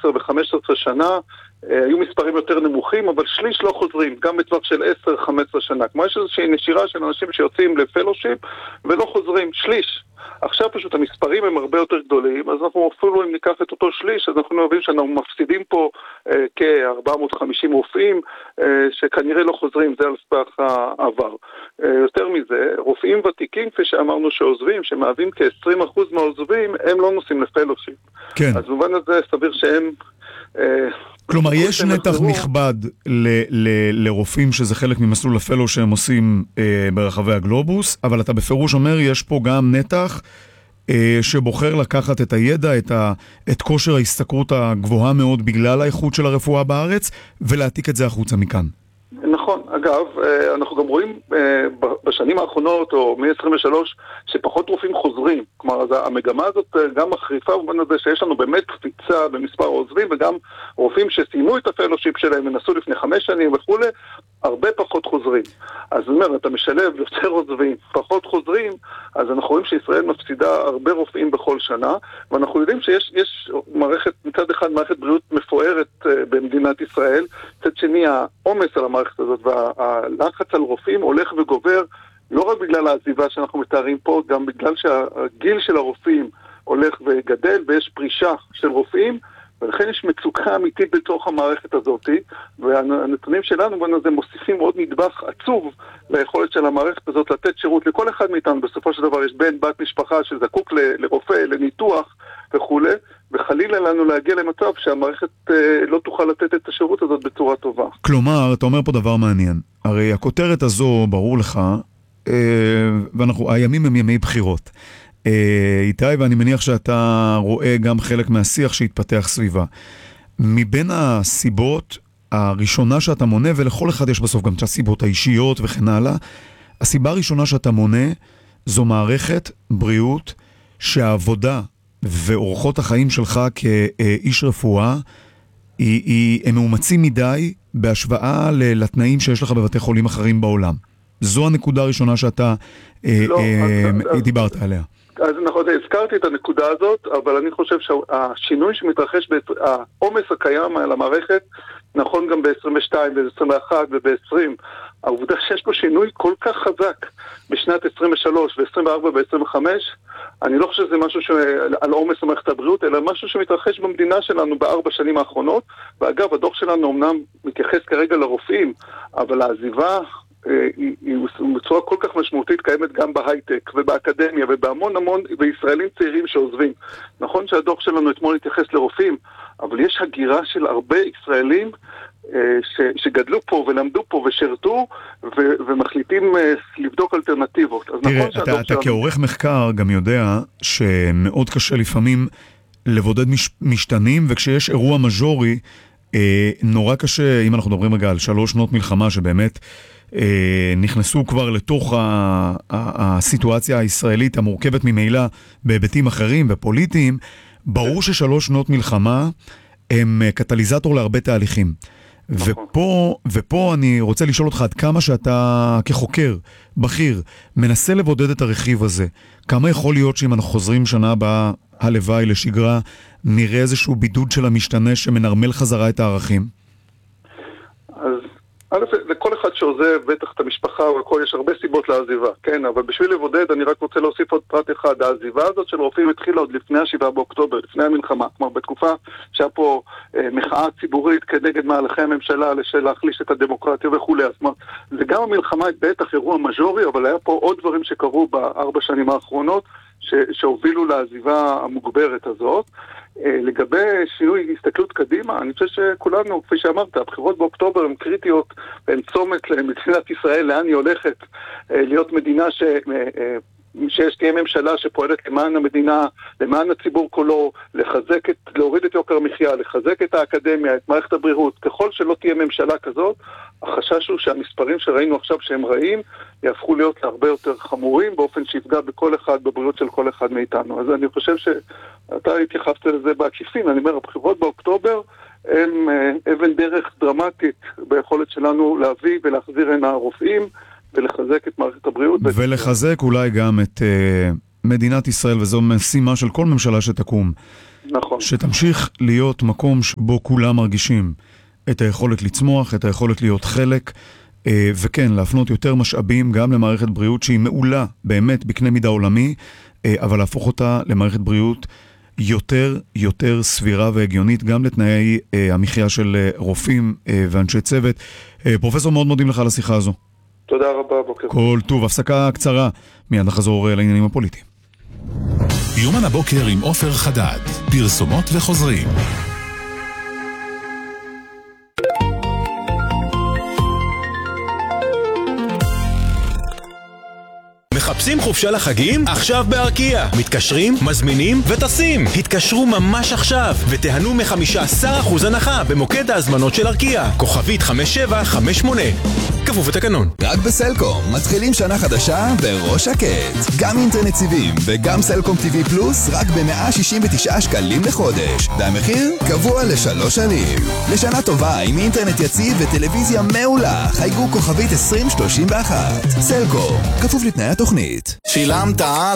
10 ו-15 שנה, היו מספרים יותר נמוכים, אבל שליש לא חוזרים, גם בטווח של 10-15 שנה. כמו יש איזושהי נשירה של אנשים שיוצאים לפלושיפ ולא חוזרים, שליש. עכשיו פשוט המספרים הם הרבה יותר גדולים, אז אנחנו אפילו אם ניקח את אותו שליש, אז אנחנו מבינים שאנחנו מפסידים פה כ-450 רופאים, שכנראה לא חוזרים, זה על סמך העבר. יותר מזה, רופאים ותיקים, כפי שאמרנו שעוזבים, שמהווים כ-20% מהעוזבים, הם לא נוסעים לפלושיפ. כן. אז במובן הזה סביר שהם... כלומר, יש נתח נכבד לרופאים שזה חלק ממסלול הפלו שהם עושים ברחבי הגלובוס, אבל אתה בפירוש אומר, יש פה גם נתח שבוחר לקחת את הידע, את כושר ההסתכרות הגבוהה מאוד בגלל האיכות של הרפואה בארץ, ולהעתיק את זה החוצה מכאן. נכון, אגב, אנחנו גם רואים בשנים האחרונות, או מ-23, שפחות רופאים חוזרים. כלומר, אז המגמה הזאת גם מחריפה במובן הזה שיש לנו באמת קפיצה במספר העוזבים, וגם רופאים שסיימו את הפלושיפ שלהם, ונסו לפני 5 שנים וכו', הרבה פחות חוזרים. אז זאת אומרת, אתה משלב יותר עוזבים, פחות חוזרים, אז אנחנו רואים שישראל מפסידה הרבה רופאים בכל שנה, ואנחנו יודעים שיש מערכת, מצד אחד מערכת בריאות מפוארת במדינת ישראל, מצד שני העומס על המערכת הזאת והלחץ על רופאים הולך וגובר, לא רק בגלל העזיבה שאנחנו מתארים פה, גם בגלל שהגיל של הרופאים הולך וגדל ויש פרישה של רופאים, ולכן יש מצוקה אמיתית בתוך המערכת הזאת, והנתונים שלנו בנו זה מוסיפים עוד נדבך עצוב ליכולת של המערכת הזאת לתת שירות לכל אחד מאיתנו. בסופו של דבר יש בן, בת משפחה שזקוק לרופא, לניתוח וכו', וחלילה לנו להגיע למצב שהמערכת לא תוכל לתת את השירות הזאת בצורה טובה. כלומר, אתה אומר פה דבר מעניין. הרי הכותרת הזו, ברור לך, הימים הם ימי בחירות. איתי, ואני מניח שאתה רואה גם חלק מהשיח שהתפתח סביבה. מבין הסיבות הראשונה שאתה מונה, ולכל אחד יש בסוף גם את הסיבות האישיות וכן הלאה, הסיבה הראשונה שאתה מונה זו מערכת בריאות שהעבודה ואורחות החיים שלך כאיש רפואה הם מאומצים מדי בהשוואה לתנאים שיש לך בבתי חולים אחרים בעולם. זו הנקודה הראשונה שאתה דיברת עליה. אז נכון, הזכרתי את הנקודה הזאת, אבל אני חושב שהשינוי שמתרחש, העומס הקיים על המערכת, נכון גם ב-22, ב-21 וב-20, העובדה שיש פה שינוי כל כך חזק בשנת 23 ו-24 ו-25, אני לא חושב שזה משהו על עומס במערכת הבריאות, אלא משהו שמתרחש במדינה שלנו ב4 שנים האחרונות, ואגב, הדוח שלנו אמנם מתייחס כרגע לרופאים, אבל העזיבה היא בצורה כל כך משמעותית קיימת גם בהייטק ובאקדמיה ובהמון בישראלים צעירים שעוזבים. נכון שהדוח שלנו אתמול התייחס לרופאים, אבל יש הגירה של הרבה ישראלים שגדלו פה ולמדו פה ושרתו ומחליטים לבדוק אלטרנטיבות. תראה, אתה כעורך מחקר גם יודע שמאוד קשה לפעמים לבודד משתנים, וכשיש אירוע מז'ורי נורא קשה, אם אנחנו מדברים רגע על 3 שנות מלחמה שבאמת נכנסו כבר לתוך הסיטואציה הישראלית המורכבת ממילא בהיבטים אחרים ופוליטיים, ברור ש3 שנות מלחמה הם קטליזטור להרבה תהליכים. ופה אני רוצה לשאול אותך עד כמה שאתה כחוקר בכיר מנסה לבודד את הרכיב הזה. כמה יכול להיות שאם אנחנו חוזרים שנה הבאה הלוואי לשגרה, נראה איזשהו בידוד של המשתנה שמנרמל חזרה את הערכים? אז לכל אחד שעוזב, בטח את המשפחה והכל, יש הרבה סיבות לעזיבה, כן? אבל בשביל לבודד, אני רק רוצה להוסיף עוד פרט אחד. העזיבה הזאת של רופאים התחילה עוד לפני 7 באוקטובר, לפני המלחמה. כלומר, בתקופה שהיה פה מחאה ציבורית כנגד מהלכי הממשלה להחליש את הדמוקרטיה וכו'. אז זה גם המלחמה בטח אירוע מז'ורי, אבל היה פה עוד דברים שקרו ב4 שנים האחרונות, שהובילו לעזיבה המוגברת הזאת. לגבי שינוי הסתכלות קדימה, אני חושב שכולנו, כפי שאמרת, הבחירות באוקטובר הן קריטיות, והן צומת למדינת ישראל, לאן היא הולכת להיות מדינה תהיה ממשלה שפועלת למען המדינה, למען הציבור כולו, להוריד את יוקר המחיה, לחזק את האקדמיה, את מערכת הבריאות. ככל שלא תהיה ממשלה כזאת, החשש הוא שהמספרים שראינו עכשיו שהם רעים, יהפכו להיות הרבה יותר חמורים, באופן שיפגע בכל אחד, בבריאות של כל אחד מאיתנו. אז אני חושב שאתה התייחסת לזה בעקיפין. אני אומר, הבחירות באוקטובר הם אבן דרך דרמטית ביכולת שלנו להביא ולהחזיר הנה הרופאים, ולחזק את מערכת הבריאות. ולחזק אולי גם את מדינת ישראל, וזו משימה של כל ממשלה שתקום, נכון. שתמשיך להיות מקום שבו כולם מרגישים את היכולת לצמוח, את היכולת להיות חלק, וכן, להפנות יותר משאבים גם למערכת בריאות שהיא מעולה באמת בקנה מידה עולמי, אבל להפוך אותה למערכת בריאות יותר סבירה והגיונית, גם לתנאי המחיה של רופאים ואנשי צוות. פרופסור, מאוד מודים לך על השיחה הזו. תודה רבה, בוקר. כל טוב, הפסקה קצרה, מיד נחזור לעניינים הפוליטיים. יומן הבוקר עם עופר חדד, פרסומות וחוזרים. מחפשים חופשה לחגים? עכשיו בארקיע. מתקשרים, מזמינים וטסים. התקשרו ממש עכשיו ותיהנו מ15% הנחה במוקד ההזמנות של ארקיע. כוכבית 5758. כפוף לתקנון. רק בסלקום מתחילים שנה חדשה בראש שקט. גם אינטרנט סיבים וגם סלקום TV פלוס רק ב169 שקלים לחודש. והמחיר קבוע ל3 שנים. לשנה טובה עם אינטרנט יציב וטלוויזיה מעולה. חייגו כוכבית 2031. סלקום, כפוף לתנאי התוכנית. שילמת